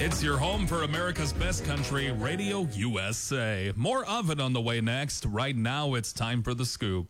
It's your home for America's best country, Radio USA. More of it on the way next. Right now, it's time for The Scoop.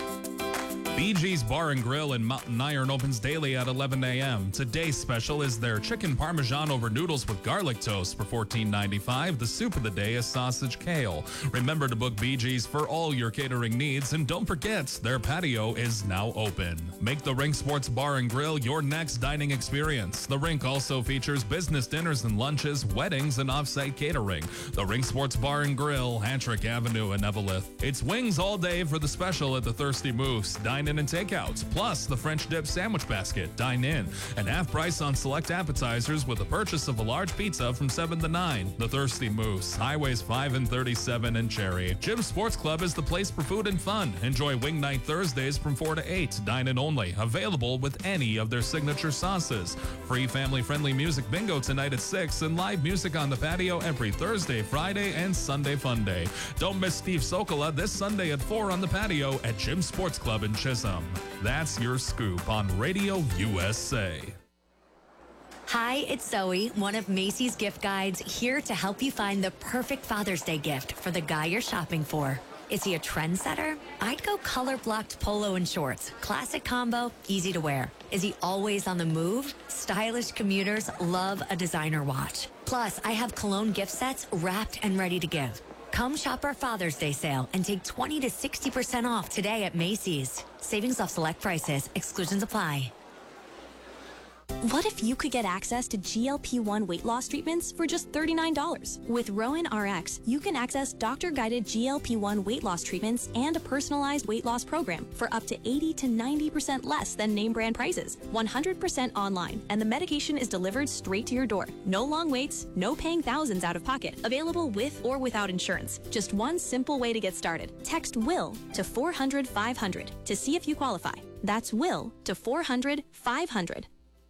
Bee Gees Bar and Grill in Mountain Iron opens daily at 11 a.m. Today's special is their chicken parmesan over noodles with garlic toast for $14.95. The soup of the day is sausage kale. Remember to book Bee Gees for all your catering needs, and don't forget, their patio is now open. Make the Rink Sports Bar and Grill your next dining experience. The Rink also features business dinners and lunches, weddings, and off-site catering. The Rink Sports Bar and Grill, Hattrick Avenue in Eveleth. It's wings all day for the special at the Thirsty Moose. Dine in and takeouts, plus the French dip sandwich basket. Dine in. And half price on select appetizers with the purchase of a large pizza from 7 to 9. The Thirsty Moose, Highways 5 and 37 in Cherry. Jim Sports Club is the place for food and fun. Enjoy Wing Night Thursdays from 4 to 8. Dine in only. Available with any of their signature sauces. Free family-friendly music bingo tonight at 6 and live music on the patio every Thursday, Friday, and Sunday fun day. Don't miss Steve Sokola this Sunday at 4 on the patio at Jim Sports Club in Chisholm. That's your scoop on Radio USA. Hi, it's Zoe, one of Macy's gift guides, here to help you find the perfect Father's Day gift for the guy you're shopping for. Is he a trendsetter? I'd go color-blocked polo and shorts. Classic combo, easy to wear. Is he always on the move? Stylish commuters love a designer watch. Plus, I have cologne gift sets wrapped and ready to give. Come shop our Father's Day sale and take 20 to 60% off today at Macy's. Savings off select prices. Exclusions apply. What if you could get access to GLP-1 weight loss treatments for just $39? With Rowan RX, you can access doctor-guided GLP-1 weight loss treatments and a personalized weight loss program for up to 80 to 90% less than name brand prices. 100% online, and the medication is delivered straight to your door. No long waits, no paying thousands out of pocket. Available with or without insurance. Just one simple way to get started. Text WILL to 400-500 to see if you qualify. That's WILL to 400-500.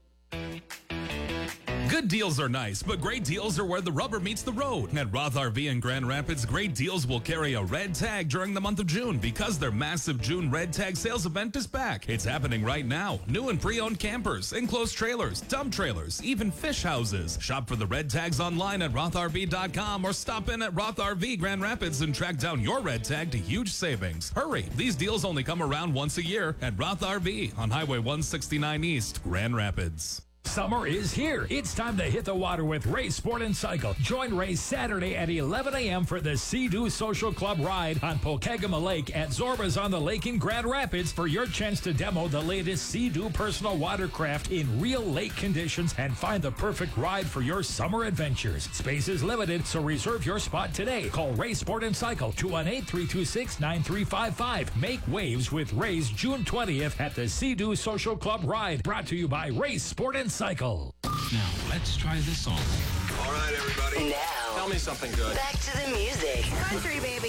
Good deals are nice, but great deals are where the rubber meets the road. At Roth RV in Grand Rapids, great deals will carry a red tag during the month of June because their massive June red tag sales event is back. It's happening right now. New and pre-owned campers, enclosed trailers, dump trailers, even fish houses. Shop for the red tags online at rothrv.com or stop in at Roth RV Grand Rapids and track down your red tag to huge savings. Hurry, these deals only come around once a year at Roth RV on Highway 169 East, Grand Rapids. Summer is here. It's time to hit the water with Ray Sport and Cycle. Join Ray Saturday at 11 a.m. for the Sea-Doo Social Club ride on Pokegama Lake at Zorba's on the Lake in Grand Rapids for your chance to demo the latest Sea-Doo personal watercraft in real lake conditions and find the perfect ride for your summer adventures. Space is limited, so reserve your spot today. Call Ray Sport and Cycle 218-326-9355. Make waves with Ray's June 20th at the Sea-Doo Social Club ride. Brought to you by Ray Sport and Cycle. Now, let's try this song. All right, everybody. Now, tell me something good. back to the music. Country, baby.